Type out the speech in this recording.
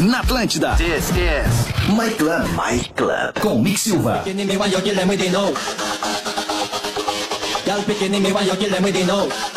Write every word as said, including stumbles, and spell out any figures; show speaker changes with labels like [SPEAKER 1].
[SPEAKER 1] na Atlântida.
[SPEAKER 2] This is My Club. My Club.
[SPEAKER 1] Com Mick Silva.
[SPEAKER 3] Girl, pick me, why you kill them with the no?